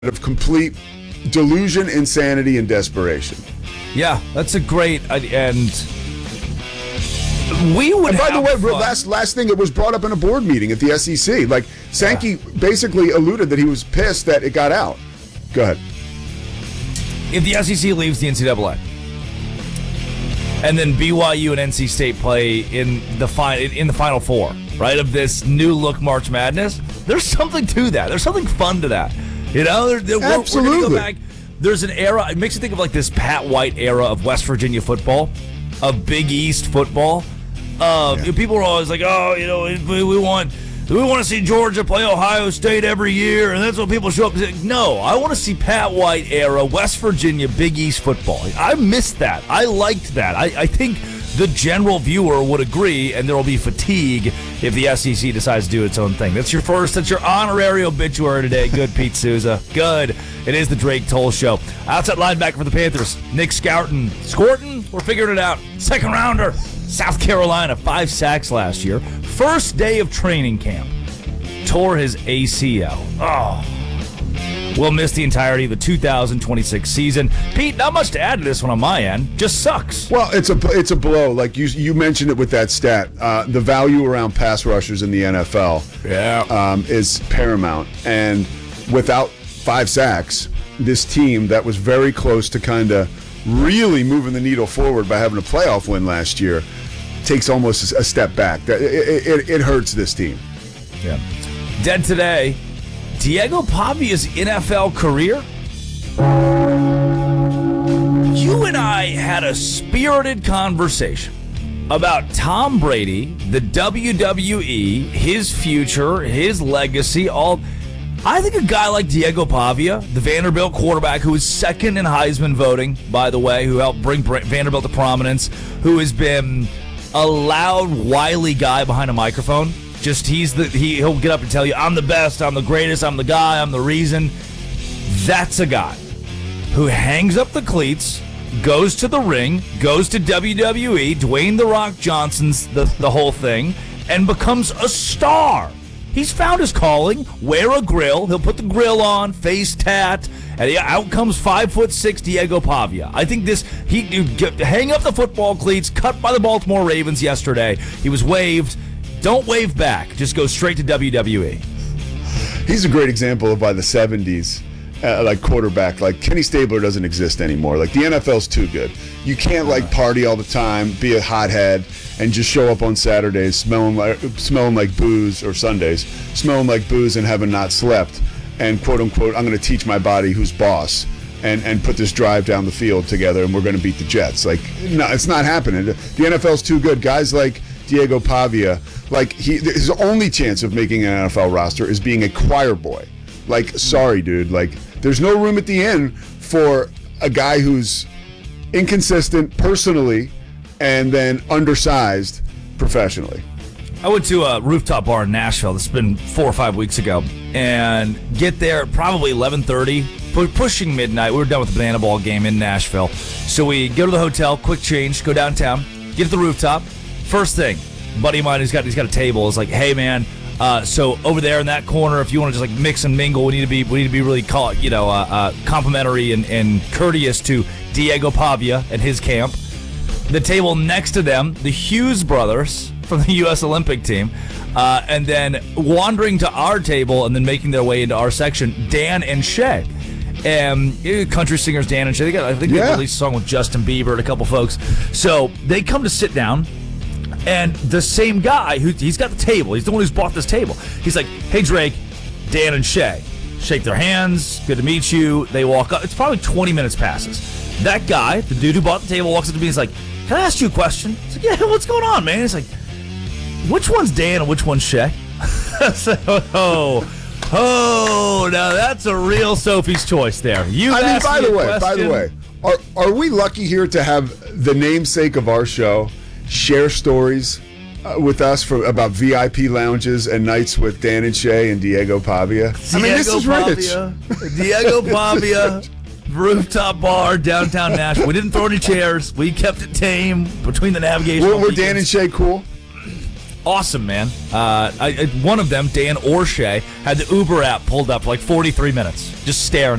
of complete delusion, insanity, and desperation. Yeah, that's a great and we would. And by the way, fun. last thing, it was brought up in a board meeting at the SEC. Like Sankey basically alluded that he was pissed that it got out. Go ahead. If the SEC leaves the NCAA, and then BYU and NC State play in the Final Four, right, of this new look March Madness, there's something to that. There's something fun to that. You know, absolutely. We're gonna go back. There's an era. It makes you think of like this Pat White era of West Virginia football, of Big East football. People are always like, oh, you know, we want to see Georgia play Ohio State every year, and that's what people show up and say. No, I want to see Pat White era West Virginia Big East football. I missed that. I liked that. I think the general viewer would agree, and there will be fatigue if the SEC decides to do its own thing. That's your honorary obituary today. Good, Pete Souza. Good. It is the Drake Toll Show. Outside linebacker for the Panthers, Nick Scourton. We're figuring it out. Second rounder, South Carolina, 5 sacks last year. First day of training camp, tore his ACL. Oh. Will miss the entirety of the 2026 season. Pete, not much to add to this one on my end. Just sucks. Well, it's a blow. Like you mentioned it with that stat. The value around pass rushers in the NFL is paramount. And without 5 sacks, this team that was very close to kind of really moving the needle forward by having a playoff win last year takes almost a step back. It hurts this team. Yeah. Dead today, Diego Pavia's NFL career. You and I had a spirited conversation about Tom Brady, the WWE, his future, his legacy, all. I think a guy like Diego Pavia, the Vanderbilt quarterback who is second in Heisman voting, by the way, who helped bring Vanderbilt to prominence, who has been a loud, wily guy behind a microphone. Just he'll get up and tell you, I'm the best, I'm the greatest, I'm the guy, I'm the reason. That's a guy who hangs up the cleats, goes to the ring, goes to WWE, Dwayne "The Rock" Johnson's the whole thing, and becomes a star. He's found his calling. Wear a grill. He'll put the grill on, face tat, and out comes 5'6" Diego Pavia. I think he hang up the football cleats, cut by the Baltimore Ravens yesterday. He was waived. Don't wave back. Just go straight to WWE. He's a great example of by the 70s, like quarterback. Like Kenny Stabler doesn't exist anymore. Like the NFL's too good. You can't like party all the time, be a hothead, and just show up on Saturdays smelling like booze, or Sundays smelling like booze and having not slept. And quote unquote, I'm going to teach my body who's boss, and put this drive down the field together, and we're going to beat the Jets. Like, no, it's not happening. The NFL's too good. Guys like Diego Pavia, like his only chance of making an NFL roster is being a choir boy. Like, sorry, dude. Like, there's no room at the inn for a guy who's inconsistent personally and then undersized professionally. I went to a rooftop bar in Nashville. This has been 4 or 5 weeks ago, and get there probably 11:30, pushing midnight. We were done with the Banana Ball game in Nashville, so we go to the hotel, quick change, go downtown, get to the rooftop. First thing, buddy of mine he's got a table. Is like, hey man, so over there in that corner, if you want to just like mix and mingle, we need to be really complimentary and courteous to Diego Pavia and his camp. The table next to them, the Hughes brothers from the U.S. Olympic team, and then wandering to our table and then making their way into our section, Dan and Shay. Country singers Dan and Shay. I think they released a song with Justin Bieber and a couple folks. So they come to sit down. And the same guy, he's got the table. He's the one who's bought this table. He's like, hey, Drake, Dan and Shay. Shake their hands. Good to meet you. They walk up. It's probably 20 minutes passes. That guy, the dude who bought the table, walks up to me. He's like, can I ask you a question? He's like, yeah, what's going on, man? He's like, which one's Dan and which one's Shay? So, now that's a real Sophie's choice there. By the way, are we lucky here to have the namesake of our show share stories with us about VIP lounges and nights with Dan and Shay and Diego Pavia? This is rich. Diego Pavia, rooftop bar, downtown Nashville. We didn't throw any chairs. We kept it tame between the navigation. Were Dan and Shay cool? Awesome, man. One of them, Dan Orshay, had the Uber app pulled up for like 43 minutes, just staring